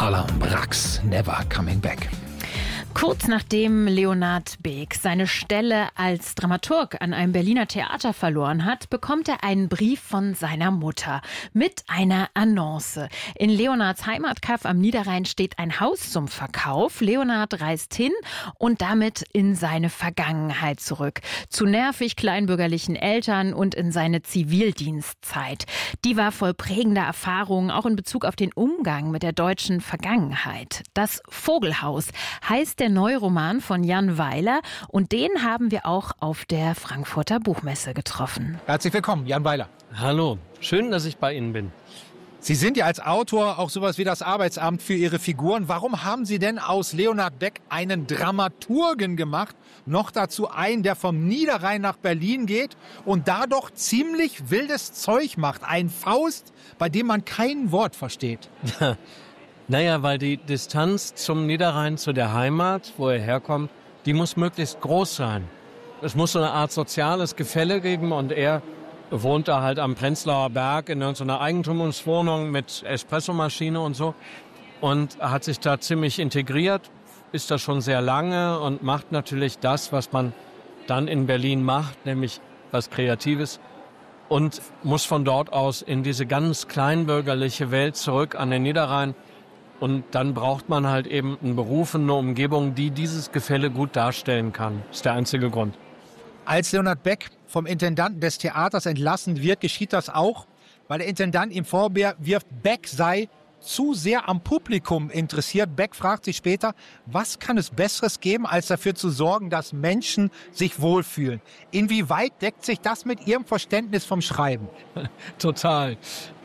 Alain Brax, Never Coming Back. Kurz nachdem Leonhard Beek seine Stelle als Dramaturg an einem Berliner Theater verloren hat, bekommt er einen Brief von seiner Mutter mit einer Annonce. In Leonhards Heimatkaff am Niederrhein steht ein Haus zum Verkauf. Leonhard reist hin und damit in seine Vergangenheit zurück. Zu nervig kleinbürgerlichen Eltern und in seine Zivildienstzeit. Die war voll prägender Erfahrungen, auch in Bezug auf den Umgang mit der deutschen Vergangenheit. Das Vogelhaus heißt der neue Roman von Jan Weiler und den haben wir auch auf der Frankfurter Buchmesse getroffen. Herzlich willkommen, Jan Weiler. Hallo, schön, dass ich bei Ihnen bin. Sie sind ja als Autor auch sowas wie das Arbeitsamt für Ihre Figuren. Warum haben Sie denn aus Leonhard Beck einen Dramaturgen gemacht? Noch dazu einen, der vom Niederrhein nach Berlin geht und da doch ziemlich wildes Zeug macht. Ein Faust, bei dem man kein Wort versteht. Naja, weil die Distanz zum Niederrhein, zu der Heimat, wo er herkommt, die muss möglichst groß sein. Es muss so eine Art soziales Gefälle geben und er wohnt da halt am Prenzlauer Berg in irgendeiner Eigentumswohnung mit Espressomaschine und so und hat sich da ziemlich integriert, ist da schon sehr lange und macht natürlich das, was man dann in Berlin macht, nämlich was Kreatives und muss von dort aus in diese ganz kleinbürgerliche Welt zurück an den Niederrhein. Und dann braucht man halt eben einen Beruf, eine Umgebung, die dieses Gefälle gut darstellen kann. Das ist der einzige Grund. Als Leonhard Beck vom Intendanten des Theaters entlassen wird, geschieht das auch, weil der Intendant ihm vorwirft, Beck sei zu sehr am Publikum interessiert. Beck fragt sich später, was kann es Besseres geben, als dafür zu sorgen, dass Menschen sich wohlfühlen? Inwieweit deckt sich das mit Ihrem Verständnis vom Schreiben? Total.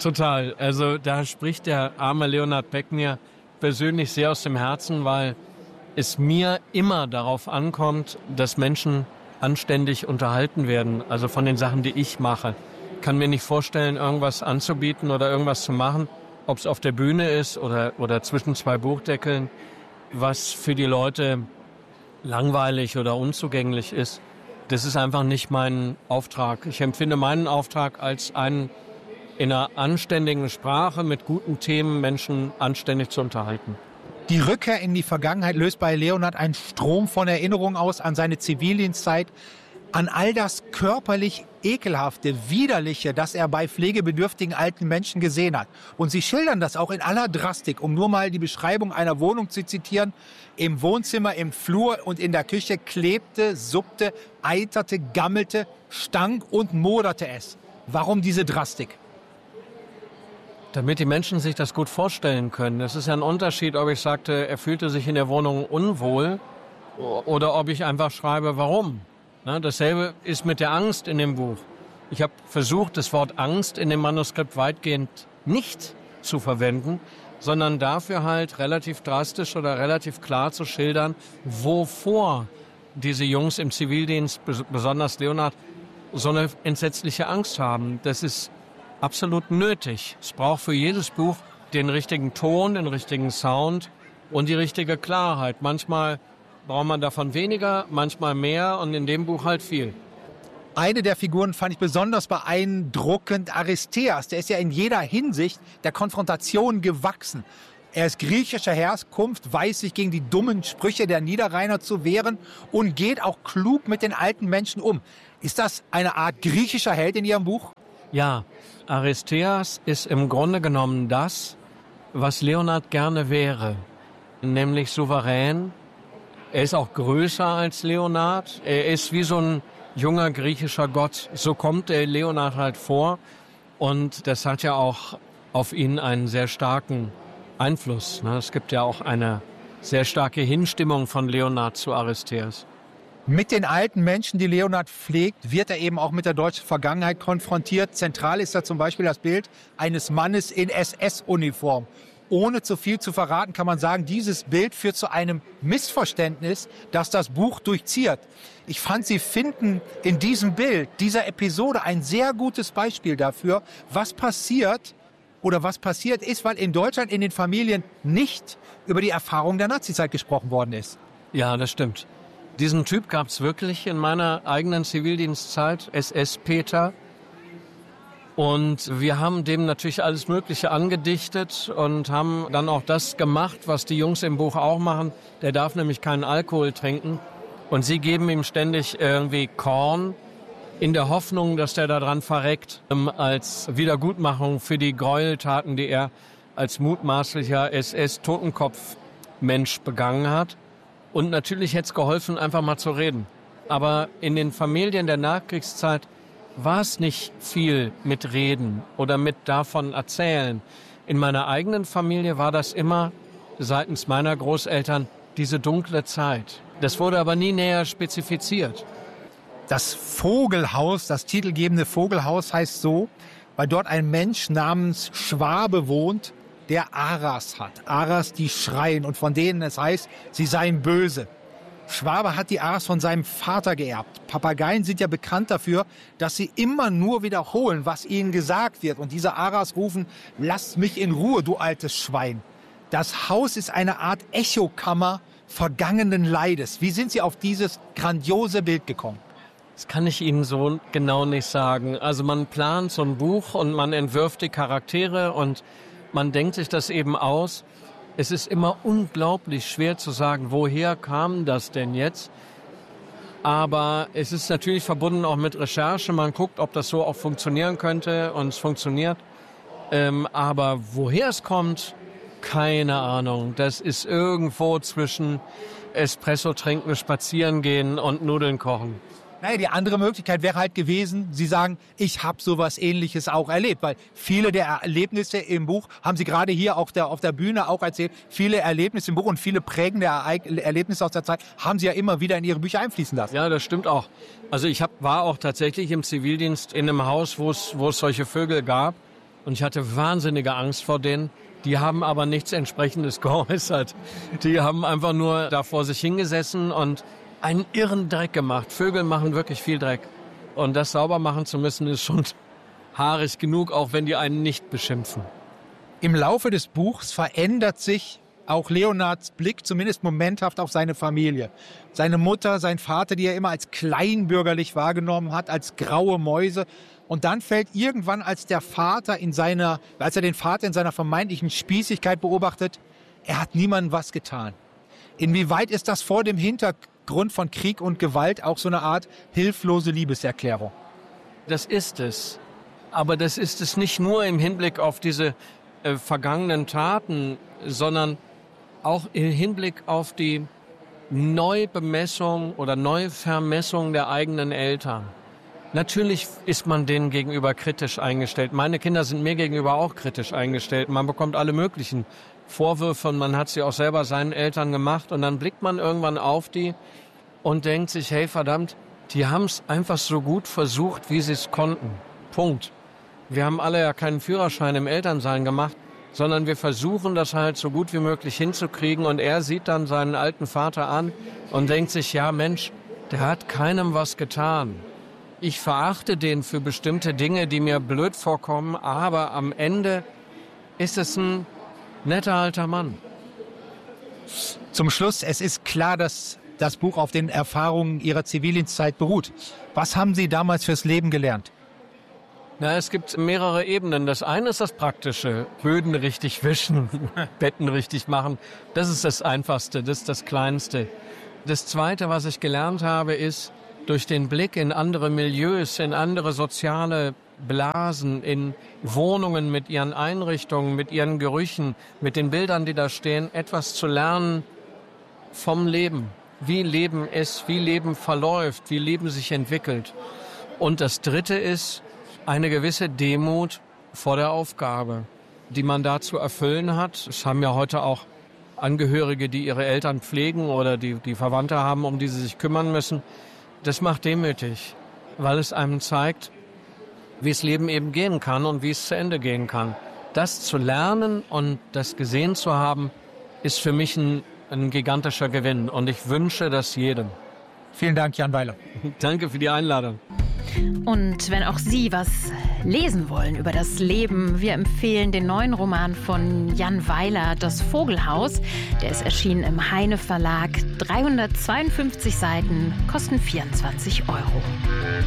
Also da spricht der arme Leonhard Beck mir persönlich sehr aus dem Herzen, weil es mir immer darauf ankommt, dass Menschen anständig unterhalten werden, also von den Sachen, die ich mache. Ich kann mir nicht vorstellen, irgendwas anzubieten oder irgendwas zu machen, ob es auf der Bühne ist oder zwischen zwei Buchdeckeln, was für die Leute langweilig oder unzugänglich ist. Das ist einfach nicht mein Auftrag. Ich empfinde meinen Auftrag als einen in einer anständigen Sprache mit guten Themen Menschen anständig zu unterhalten. Die Rückkehr in die Vergangenheit löst bei Leonhard einen Strom von Erinnerungen aus an seine Zivildienstzeit, an all das körperlich Ekelhafte, Widerliche, das er bei pflegebedürftigen alten Menschen gesehen hat. Und Sie schildern das auch in aller Drastik, um nur mal die Beschreibung einer Wohnung zu zitieren. Im Wohnzimmer, im Flur und in der Küche klebte, suppte, eiterte, gammelte, stank und moderte es. Warum diese Drastik? Damit die Menschen sich das gut vorstellen können. Es ist ja ein Unterschied, ob ich sagte, er fühlte sich in der Wohnung unwohl oder ob ich einfach schreibe, warum. Dasselbe ist mit der Angst in dem Buch. Ich habe versucht, das Wort Angst in dem Manuskript weitgehend nicht zu verwenden, sondern dafür halt relativ drastisch oder relativ klar zu schildern, wovor diese Jungs im Zivildienst, besonders Leonhard, so eine entsetzliche Angst haben. Das ist absolut nötig. Es braucht für jedes Buch den richtigen Ton, den richtigen Sound und die richtige Klarheit. Manchmal braucht man davon weniger, manchmal mehr und in dem Buch halt viel. Eine der Figuren fand ich besonders beeindruckend, Aristeas. Der ist ja in jeder Hinsicht der Konfrontation gewachsen. Er ist griechischer Herkunft, weiß sich gegen die dummen Sprüche der Niederrheiner zu wehren und geht auch klug mit den alten Menschen um. Ist das eine Art griechischer Held in Ihrem Buch? Ja, Aristeas ist im Grunde genommen das, was Leonhard gerne wäre, nämlich souverän. Er ist auch größer als Leonhard. Er ist wie so ein junger griechischer Gott. So kommt der Leonhard halt vor. Und das hat ja auch auf ihn einen sehr starken Einfluss. Es gibt ja auch eine sehr starke Hinstimmung von Leonhard zu Aristeas. Mit den alten Menschen, die Leonhard pflegt, wird er eben auch mit der deutschen Vergangenheit konfrontiert. Zentral ist da zum Beispiel das Bild eines Mannes in SS-Uniform. Ohne zu viel zu verraten, kann man sagen, dieses Bild führt zu einem Missverständnis, das das Buch durchzieht. Ich fand, Sie finden in diesem Bild, dieser Episode, ein sehr gutes Beispiel dafür, was passiert ist, weil in Deutschland in den Familien nicht über die Erfahrung der Nazizeit gesprochen worden ist. Ja, das stimmt. Diesen Typ gab es wirklich in meiner eigenen Zivildienstzeit, SS-Peter. Und wir haben dem natürlich alles Mögliche angedichtet und haben dann auch das gemacht, was die Jungs im Buch auch machen. Der darf nämlich keinen Alkohol trinken. Und sie geben ihm ständig irgendwie Korn in der Hoffnung, dass der daran verreckt, als Wiedergutmachung für die Gräueltaten, die er als mutmaßlicher SS-Totenkopf-Mensch begangen hat. Und natürlich hätte es geholfen, einfach mal zu reden. Aber in den Familien der Nachkriegszeit war es nicht viel mit Reden oder mit davon erzählen. In meiner eigenen Familie war das immer seitens meiner Großeltern diese dunkle Zeit. Das wurde aber nie näher spezifiziert. Das Vogelhaus, das titelgebende Vogelhaus heißt so, weil dort ein Mensch namens Schwabe wohnt, der Aras hat. Aras, die schreien und von denen es heißt, sie seien böse. Schwabe hat die Aras von seinem Vater geerbt. Papageien sind ja bekannt dafür, dass sie immer nur wiederholen, was ihnen gesagt wird. Und diese Aras rufen, lass mich in Ruhe, du altes Schwein. Das Haus ist eine Art Echokammer vergangenen Leides. Wie sind Sie auf dieses grandiose Bild gekommen? Das kann ich Ihnen so genau nicht sagen. Also man plant so ein Buch und man entwirft die Charaktere und man denkt sich das eben aus. Es ist immer unglaublich schwer zu sagen, woher kam das denn jetzt? Aber es ist natürlich verbunden auch mit Recherche. Man guckt, ob das so auch funktionieren könnte und es funktioniert. Aber woher es kommt, keine Ahnung. Das ist irgendwo zwischen Espresso trinken, spazieren gehen und Nudeln kochen. Naja, die andere Möglichkeit wäre halt gewesen, Sie sagen, ich habe sowas Ähnliches auch erlebt. Weil viele der Erlebnisse im Buch, haben Sie gerade hier auf der Bühne auch erzählt, viele Erlebnisse im Buch und viele prägende Erlebnisse aus der Zeit haben Sie ja immer wieder in Ihre Bücher einfließen lassen. Ja, das stimmt auch. Also ich war auch tatsächlich im Zivildienst in einem Haus, wo es solche Vögel gab. Und ich hatte wahnsinnige Angst vor denen. Die haben aber nichts Entsprechendes geäußert. Die haben einfach nur da vor sich hingesessen und einen irren Dreck gemacht. Vögel machen wirklich viel Dreck. Und das sauber machen zu müssen, ist schon haarig genug, auch wenn die einen nicht beschimpfen. Im Laufe des Buchs verändert sich auch Leonards Blick, zumindest momenthaft, auf seine Familie. Seine Mutter, sein Vater, die er immer als kleinbürgerlich wahrgenommen hat, als graue Mäuse. Und dann fällt irgendwann, als er den Vater in seiner vermeintlichen Spießigkeit beobachtet, er hat niemandem was getan. Inwieweit ist das vor dem Hintergrund von Krieg und Gewalt auch so eine Art hilflose Liebeserklärung? Das ist es. Aber das ist es nicht nur im Hinblick auf diese vergangenen Taten, sondern auch im Hinblick auf die Neubemessung oder Neuvermessung der eigenen Eltern. Natürlich ist man denen gegenüber kritisch eingestellt. Meine Kinder sind mir gegenüber auch kritisch eingestellt. Man bekommt alle möglichen Vorwürfe und man hat sie auch selber seinen Eltern gemacht. Und dann blickt man irgendwann auf die und denkt sich, hey verdammt, die haben es einfach so gut versucht, wie sie es konnten. Punkt. Wir haben alle ja keinen Führerschein im Elternsein gemacht, sondern wir versuchen das halt so gut wie möglich hinzukriegen. Und er sieht dann seinen alten Vater an und denkt sich, ja Mensch, der hat keinem was getan. Ich verachte den für bestimmte Dinge, die mir blöd vorkommen, aber am Ende ist es ein netter alter Mann. Zum Schluss, es ist klar, dass das Buch auf den Erfahrungen Ihrer Zivildienstzeit beruht. Was haben Sie damals fürs Leben gelernt? Na, es gibt mehrere Ebenen. Das eine ist das Praktische. Böden richtig wischen, Betten richtig machen. Das ist das Einfachste, das ist das Kleinste. Das Zweite, was ich gelernt habe, ist, durch den Blick in andere Milieus, in andere soziale Blasen, in Wohnungen mit ihren Einrichtungen, mit ihren Gerüchen, mit den Bildern, die da stehen, etwas zu lernen vom Leben. Wie Leben ist, wie Leben verläuft, wie Leben sich entwickelt. Und das Dritte ist eine gewisse Demut vor der Aufgabe, die man da zu erfüllen hat. Es haben ja heute auch Angehörige, die ihre Eltern pflegen oder die Verwandte haben, um die sie sich kümmern müssen. Das macht demütig, weil es einem zeigt, wie das Leben eben gehen kann und wie es zu Ende gehen kann. Das zu lernen und das gesehen zu haben, ist für mich ein gigantischer Gewinn. Und ich wünsche das jedem. Vielen Dank, Jan Weiler. Danke für die Einladung. Und wenn auch Sie was lesen wollen über das Leben, wir empfehlen den neuen Roman von Jan Weiler, Das Vogelhaus. Der ist erschienen im Heine Verlag. 352 Seiten, kosten 24 €.